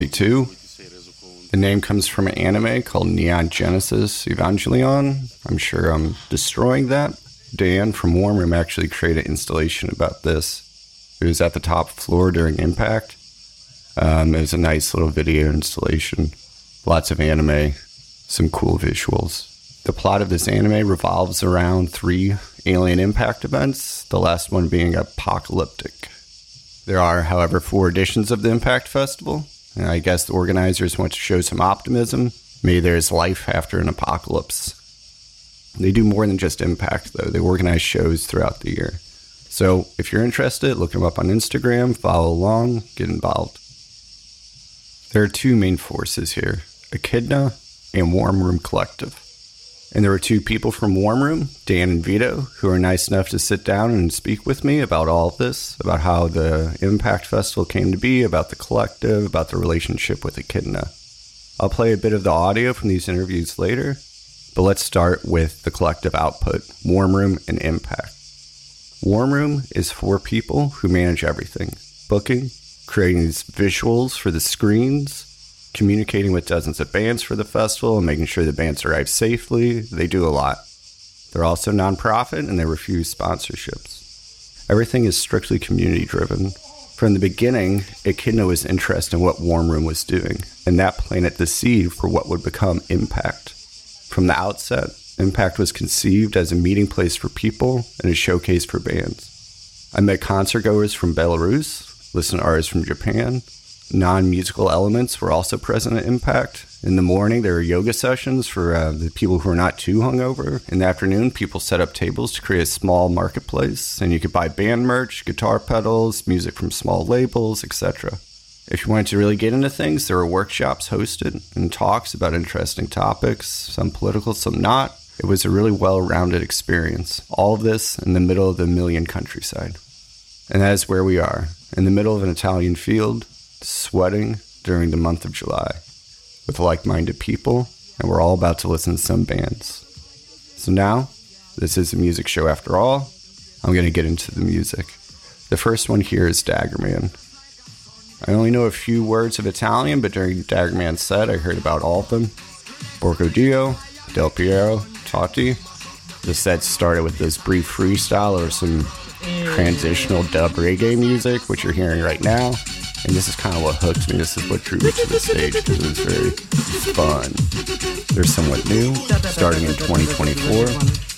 2. The name comes from an anime called Neon Genesis Evangelion. I'm sure I'm destroying that. Dan from Warm Room actually created an installation about this. It was at the top floor during Impact. It was a nice little video installation. Lots of anime, some cool visuals. The plot of this anime revolves around 3 Alien Impact events, the last one being apocalyptic. There are, however, 4 editions of the Impact Festival, and I guess the organizers want to show some optimism. Maybe there's life after an apocalypse. They do more than just Impact, though. They organize shows throughout the year. So if you're interested, look them up on Instagram, follow along, get involved. There are 2 main forces here, Echidna and Warm Room Collective. And there were 2 people from Warm Room, Dan and Vito, who were nice enough to sit down and speak with me about all of this, about how the Impact Festival came to be, about the collective, about the relationship with Echidna. I'll play a bit of the audio from these interviews later, but let's start with the collective output, Warm Room and Impact. Warm Room is 4 people who manage everything, booking, creating these visuals for the screens, communicating with dozens of bands for the festival and making sure the bands arrive safely. They do a lot. They're also nonprofit and they refuse sponsorships. Everything is strictly community driven. From the beginning, Echidna was interested in what Warm Room was doing, and that planted the seed for what would become Impact. From the outset, Impact was conceived as a meeting place for people and a showcase for bands. I met concert goers from Belarus, listened to artists from Japan. Non-musical elements were also present at Impact. In the morning, there were yoga sessions for the people who are not too hungover. In the afternoon, people set up tables to create a small marketplace, and you could buy band merch, guitar pedals, music from small labels, etc. If you wanted to really get into things, there were workshops hosted and talks about interesting topics, some political, some not. It was a really well-rounded experience. All of this in the middle of the Million countryside. And that is where we are, in the middle of an Italian field, sweating during the month of July with like-minded people, and we're all about to listen to some bands. So now, this is a music show after all. I'm going to get into the music. The first one here is Daggerman. I only know a few words of Italian, but during Daggerman's set, I heard about all of them. Porco Dio, Del Piero, Totti. The set started with this brief freestyle or some transitional dub reggae music, which you're hearing right now. And this is kind of what hooked me. This is what drew me to the stage because it was very fun. They're somewhat new, starting in 2024.